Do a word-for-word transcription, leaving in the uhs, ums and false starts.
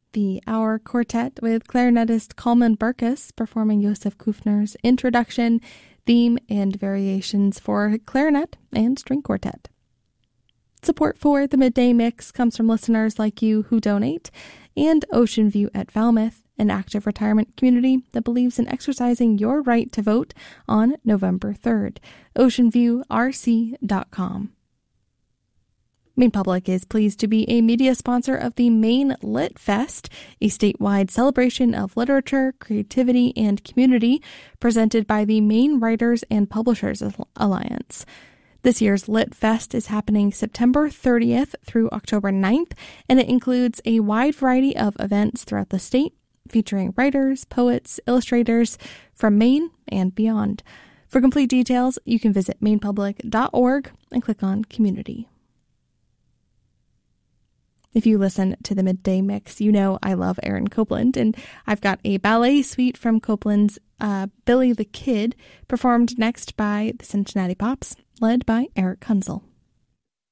The Hour Quartet with clarinetist Coleman Burkus performing Josef Kufner's introduction, theme, and variations for clarinet and string quartet. Support for the Midday Mix comes from listeners like you who donate, and Ocean View at Falmouth, an active retirement community that believes in exercising your right to vote on November third. ocean view r c dot com. Maine Public is pleased to be a media sponsor of the Maine Lit Fest, a statewide celebration of literature, creativity, and community presented by the Maine Writers and Publishers Alliance. This year's Lit Fest is happening September thirtieth through October ninth, and it includes a wide variety of events throughout the state, featuring writers, poets, illustrators from Maine and beyond. For complete details, you can visit maine public dot org and click on Community. If you listen to the Midday Mix, you know I love Aaron Copland, and I've got a ballet suite from Copland's uh, Billy the Kid, performed next by the Cincinnati Pops, led by Eric Kunzel.